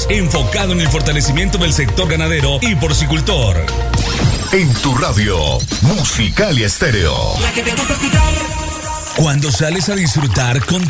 enfocado en el fortalecimiento del sector ganadero y porcicultor. En tu radio, Musicalia Estéreo. La que te gusta escuchar. Cuando sales a disfrutar con